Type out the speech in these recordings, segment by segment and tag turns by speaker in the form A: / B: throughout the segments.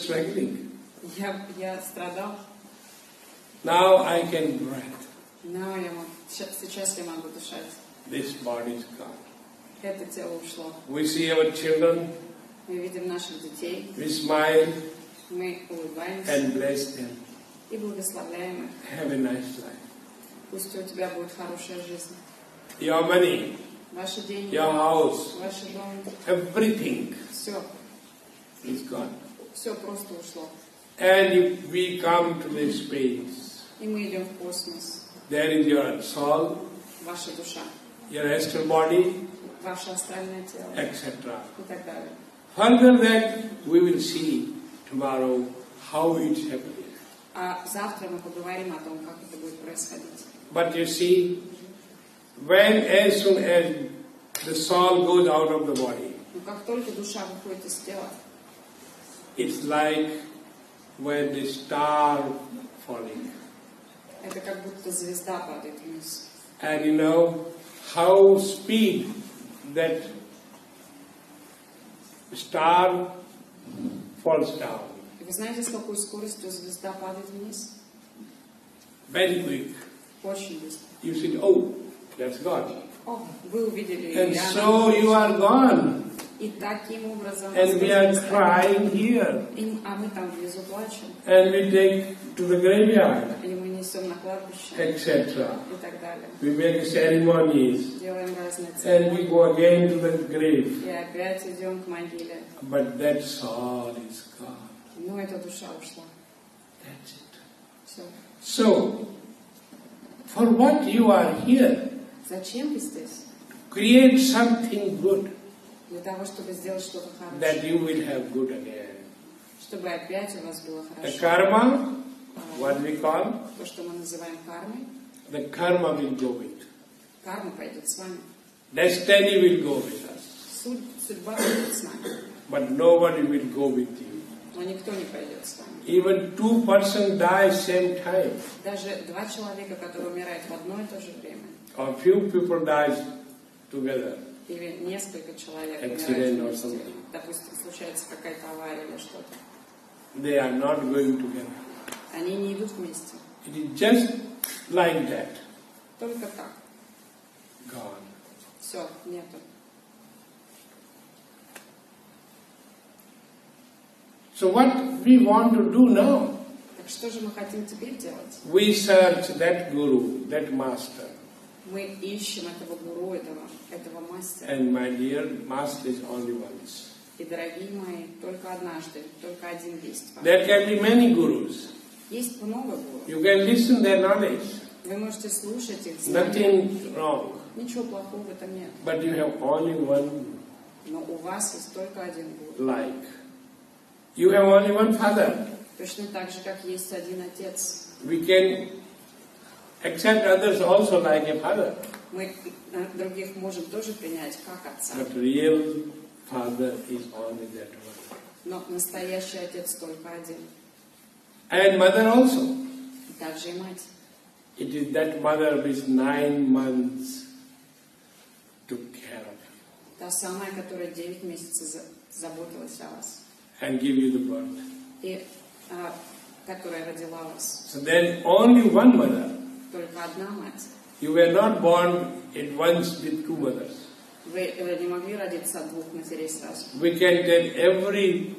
A: struggling.
B: Я страдал.
A: Now I can breathe.
B: Но сейчас я могу дышать.
A: This body is gone.
B: Это тело ушло.
A: We see our children.
B: Мы видим наших детей.
A: We smile
B: Мы улыбаемся.
A: and bless them.
B: И благословляем их.
A: Have a nice life.
B: Пусть у тебя будет хорошая жизнь.
A: Your money,
B: Ваши деньги,
A: your house,
B: ваши дома,
A: everything
B: все
A: is gone.
B: просто ушло.
A: And if we come to this space,
B: И мы идем в космос.
A: there is your soul,
B: Ваша душа,
A: your astral body,
B: ваше астральное тело
A: etc.
B: и так далее.
A: Further that we will see tomorrow how it's happening.
B: А завтра мы поговорим о том, как это будет происходить.
A: But you see, when as soon as the soul goes out of the body,
B: Но как только душа выходит из тела,
A: it's like when the star falling.
B: это как будто звезда падает вниз.
A: And you know how speed that star falls down.
B: И вы знаете, с какой скоростью звезда падает вниз?
A: Very quick.
B: Очень быстро.
A: You said, oh, that's God.
B: О, вы увидели
A: And
B: ее.
A: so you are gone.
B: И таким образом...
A: And we are crying here.
B: А мы там внизу плачем.
A: And we take to the graveyard,
B: Или мы несем на кладбище.
A: etc.
B: И так далее.
A: We make ceremonies.
B: Делаем разные
A: And
B: церемонии.
A: we go again to the grave.
B: И опять идем к могиле.
A: But that soul is gone.
B: Но эта душа ушла.
A: That's it.
B: Все.
A: So, for what you are here,
B: Зачем вы здесь?
A: create something good
B: Для того, чтобы сделать что-то
A: that
B: хорошее.
A: you will have good again.
B: Чтобы опять у вас было
A: The
B: хорошо.
A: karma, what we call,
B: То, что мы называем кармой.
A: the karma will go with.
B: Карма пойдет с вами.
A: Destiny will go with us.
B: Судьба пойдет с нами.
A: But nobody will go with you.
B: Но никто не пойдет с вами.
A: Even two persons die same time.
B: Даже два человека, которые умирают в одно и то же время.
A: Or few people die together.
B: Или несколько человек
A: Accident
B: умирают
A: or
B: вместе.
A: something.
B: Допустим, случается какая-то авария или что-то.
A: They are not going together.
B: Они не идут вместе.
A: It is just like that.
B: Только так.
A: Gone.
B: Все, нету.
A: So what we want to do now?
B: Так что же мы хотим теперь делать?
A: We search that guru, that master.
B: Мы ищем этого гуру, этого мастера.
A: And my dear, master is only once.
B: И, дорогие мои, только однажды, только один есть.
A: There can be many gurus.
B: Есть много гуру.
A: You can listen their knowledge.
B: Вы можете слушать их знания.
A: Nothing wrong.
B: Ничего плохого в этом нет.
A: But you have only one
B: Но у вас есть только один гуру.
A: like. You have only one father.
B: Точно так же, как есть один отец.
A: We can accept others also like a father.
B: Мы других можем тоже принять как отца.
A: But real father is only that one.
B: Но настоящий отец только один.
A: And mother also.
B: И также и мать.
A: It is that mother which 9 months took care of you
B: Та самая, которая 9 месяцев заботилась о вас.
A: and give you the birth.
B: И которая родила вас.
A: So then only one mother.
B: Только одна мать.
A: You were not born at once with 2 mothers.
B: Вы не могли родиться от двух матерей сразу.
A: We can tell every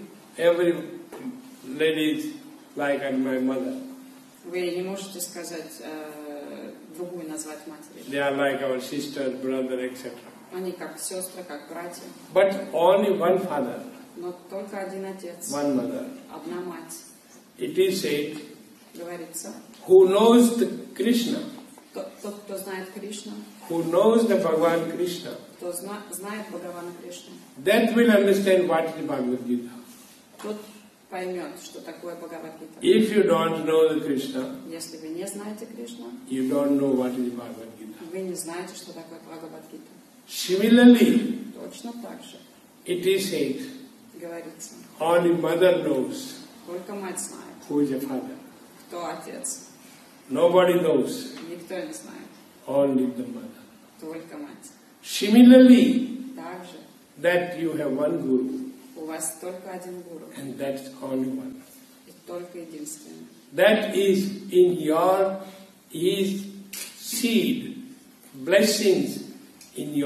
A: lady like my mother.
B: Вы не можете сказать другую назвать матерью.
A: They are like our sister, brother, etc.
B: Они как сестры, как братья.
A: But only one father,
B: Но только один отец.
A: one mother.
B: Одна мать.
A: It is said,
B: Говорится.
A: who knows the Krishna,
B: Тот, кто знает Кришну,
A: who knows the Bhagavan Krishna,
B: кто знает Бхагавана Кришну,
A: that will understand what is Bhagavad Gita.
B: тот поймет, что такое Бхагавад-гита.
A: If you don't know the Krishna,
B: Если вы не знаете Кришну,
A: you don't know what is Bhagavad Gita.
B: вы не знаете, что такое Бхагавад-гита.
A: Similarly,
B: Точно так же
A: it is said,
B: говорится.
A: only mother knows
B: Только мать знает,
A: who is a father.
B: кто отец.
A: Nobody knows,
B: Никто не знает.
A: only the mother.
B: Только мать.
A: Similarly,
B: Также,
A: that you have one guru,
B: У вас только один гуру.
A: And that's only one.
B: И только единственный.
A: That is in your, his seed, blessings in your